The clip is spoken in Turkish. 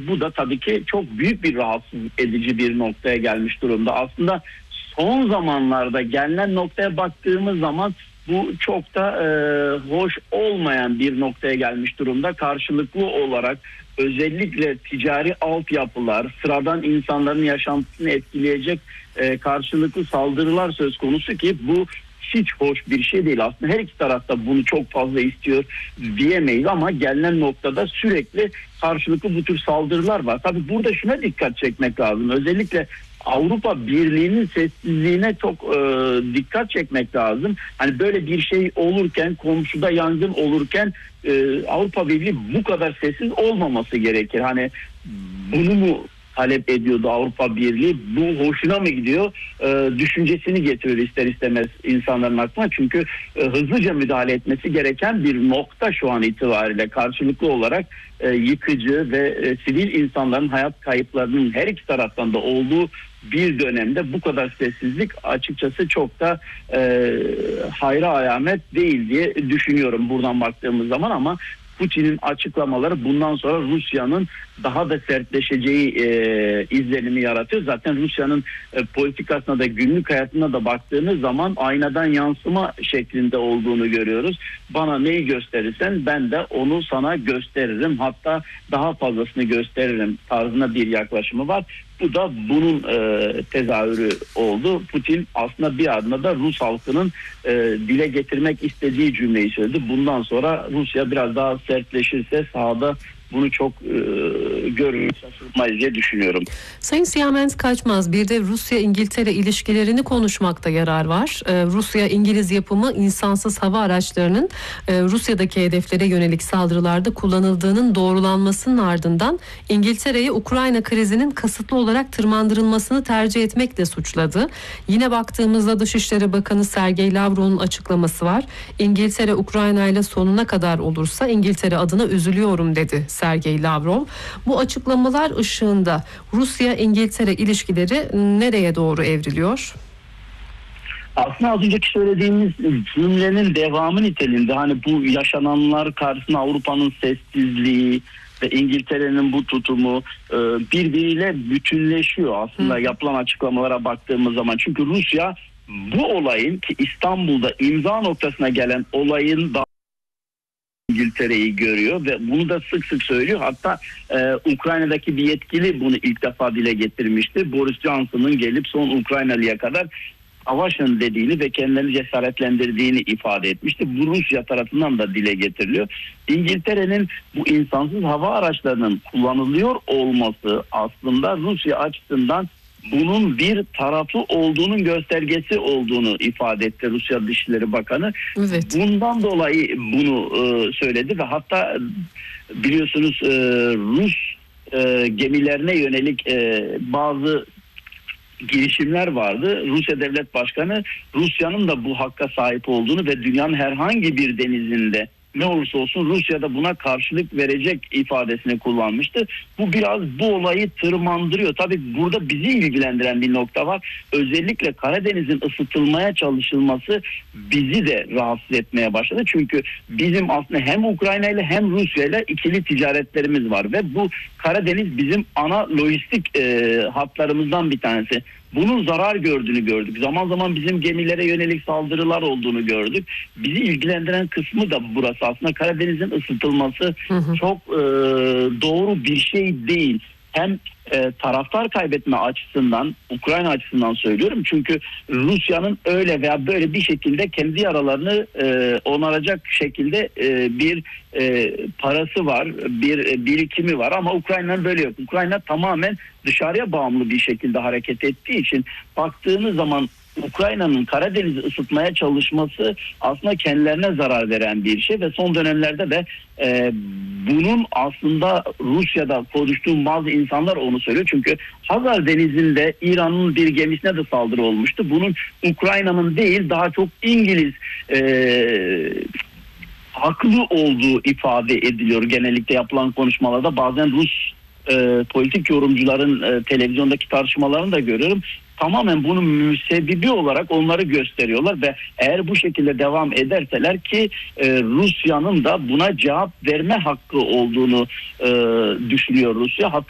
Bu da tabii ki çok büyük bir rahatsız edici bir noktaya gelmiş durumda. Aslında son zamanlarda gelinen noktaya baktığımız zaman bu çok da hoş olmayan bir noktaya gelmiş durumda. Karşılıklı olarak özellikle ticari altyapılar, sıradan insanların yaşantısını etkileyecek karşılıklı saldırılar söz konusu ki bu hiç hoş bir şey değil. Aslında her iki tarafta bunu çok fazla istiyor diyemeyiz ama gelinen noktada sürekli karşılıklı bu tür saldırılar var. Tabii burada şuna dikkat çekmek lazım. Özellikle Avrupa Birliği'nin sessizliğine çok dikkat çekmek lazım. Hani böyle bir şey olurken, komşuda yangın olurken Avrupa Birliği bu kadar sessiz olmaması gerekir. Hani bunu mu talep ediyordu Avrupa Birliği? Bu hoşuna mı gidiyor? Düşüncesini getiriyor ister istemez insanların aklına. Çünkü hızlıca müdahale etmesi gereken bir nokta şu an itibariyle. Karşılıklı olarak yıkıcı ve sivil insanların hayat kayıplarının her iki taraftan da olduğu bir dönemde bu kadar sessizlik açıkçası çok da hayra alamet değil diye düşünüyorum buradan baktığımız zaman ama Putin'in açıklamaları bundan sonra Rusya'nın daha da sertleşeceği izlenimi yaratıyor. Zaten Rusya'nın politikasına da günlük hayatına da baktığınız zaman aynadan yansıma şeklinde olduğunu görüyoruz. Bana neyi gösterirsen ben de onu sana gösteririm. Hatta daha fazlasını gösteririm tarzına bir yaklaşımı var. Bu da bunun tezahürü oldu. Putin aslında bir adına da Rus halkının dile getirmek istediği cümleyi söyledi. Bundan sonra Rusya biraz daha sertleşirse sahada bunu çok görmeye şaşırmayız diye düşünüyorum. Sayın Siemens Kaçmaz, bir de Rusya-İngiltere ilişkilerini konuşmakta yarar var. Rusya-İngiliz yapımı insansız hava araçlarının Rusya'daki hedeflere yönelik saldırılarda kullanıldığının doğrulanmasının ardından İngiltere'yi Ukrayna krizinin kasıtlı olarak tırmandırılmasını tercih etmekle suçladı. Yine baktığımızda Dışişleri Bakanı Sergey Lavrov'un açıklaması var. İngiltere Ukrayna ile sonuna kadar olursa İngiltere adına üzülüyorum dedi Sergey Lavrov. Bu açıklamalar ışığında Rusya-İngiltere ilişkileri nereye doğru evriliyor? Aslında az önceki söylediğimiz cümlenin devamı niteliğinde hani bu yaşananlar karşısında Avrupa'nın sessizliği ve İngiltere'nin bu tutumu birbiriyle bütünleşiyor aslında yapılan açıklamalara baktığımız zaman. Çünkü Rusya bu olayın ki İstanbul'da imza noktasına gelen olayın da İngiltere'yi görüyor ve bunu da sık sık söylüyor. Hatta Ukrayna'daki bir yetkili bunu ilk defa dile getirmişti. Boris Johnson'ın gelip son Ukraynalı'ya kadar savaşın dediğini ve kendilerini cesaretlendirdiğini ifade etmişti. Bu Rusya tarafından da dile getiriliyor. İngiltere'nin bu insansız hava araçlarının kullanılıyor olması aslında Rusya açısından bunun bir tarafı olduğunun göstergesi olduğunu ifade etti Rusya Dışişleri Bakanı. Evet. Bundan dolayı bunu söyledi ve hatta biliyorsunuz Rus gemilerine yönelik bazı girişimler vardı. Rusya Devlet Başkanı Rusya'nın da bu hakka sahip olduğunu ve dünyanın herhangi bir denizinde ne olursa olsun Rusya'da buna karşılık verecek ifadesini kullanmıştı. Bu biraz bu olayı tırmandırıyor. Tabii burada bizi ilgilendiren bir nokta var. Özellikle Karadeniz'in ısıtılmaya çalışılması bizi de rahatsız etmeye başladı. Çünkü bizim aslında hem Ukrayna ile hem Rusya ile ikili ticaretlerimiz var ve bu Karadeniz bizim ana lojistik hatlarımızdan bir tanesi. Bunun zarar gördüğünü gördük. Zaman zaman bizim gemilere yönelik saldırılar olduğunu gördük. Bizi ilgilendiren kısmı da burası. Aslında Karadeniz'in ısıtılması çok doğru bir şey değil. Hem taraftar kaybetme açısından, Ukrayna açısından söylüyorum. Çünkü Rusya'nın öyle veya böyle bir şekilde kendi yaralarını onaracak şekilde bir parası var, bir birikimi var ama Ukrayna'nın böyle yok. Ukrayna tamamen dışarıya bağımlı bir şekilde hareket ettiği için baktığınız zaman Ukrayna'nın Karadeniz'i ısıtmaya çalışması aslında kendilerine zarar veren bir şey ve son dönemlerde de bunun aslında Rusya'da konuştuğum bazı insanlar onu söylüyor. Çünkü Hazar Denizi'nde İran'ın bir gemisine de saldırı olmuştu. Bunun Ukrayna'nın değil daha çok İngiliz haklı olduğu ifade ediliyor genellikle yapılan konuşmalarda. Bazen Rus politik yorumcuların televizyondaki tartışmalarını da görüyorum. Tamamen bunun müsebbibi olarak onları gösteriyorlar ve eğer bu şekilde devam ederseler ki Rusya'nın da buna cevap verme hakkı olduğunu düşünüyor Rusya.